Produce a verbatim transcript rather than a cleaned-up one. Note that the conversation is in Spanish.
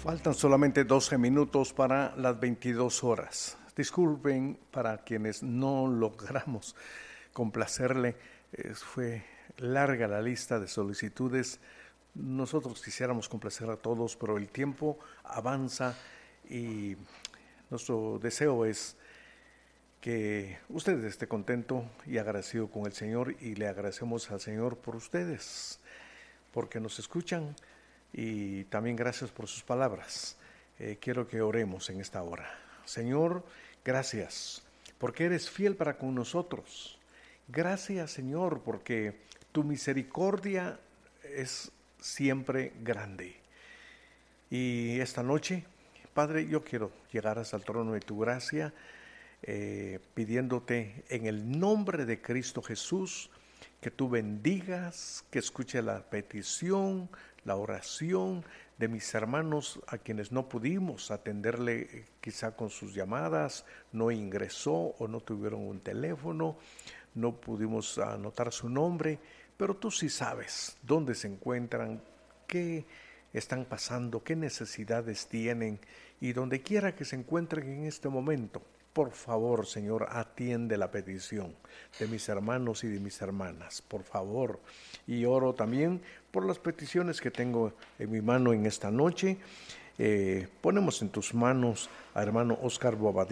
Faltan solamente doce minutos para las veintidós horas. Disculpen para quienes no logramos complacerle, eh, fue larga la lista de solicitudes. Nosotros quisiéramos complacer a todos, pero el tiempo avanza y nuestro deseo es que usted esté contento y agradecido con el Señor, y le agradecemos al Señor por ustedes, porque nos escuchan, y también gracias por sus palabras. Eh, quiero que oremos en esta hora. Señor, gracias porque eres fiel para con nosotros. Gracias, Señor, porque tu misericordia es siempre grande. Y esta noche, Padre, yo quiero llegar hasta el trono de tu gracia, eh, pidiéndote en el nombre de Cristo Jesús que tú bendigas, que escuche la petición, la oración de mis hermanos a quienes no pudimos atenderle quizá con sus llamadas, no ingresó o no tuvieron un teléfono, no pudimos anotar su nombre, pero tú sí sabes dónde se encuentran, qué están pasando, qué necesidades tienen, y donde quiera que se encuentren en este momento, por favor, Señor, atiende la petición de mis hermanos y de mis hermanas, por favor. Y oro también por las peticiones que tengo en mi mano en esta noche. Eh, ponemos en tus manos a hermano Oscar Bobadilla.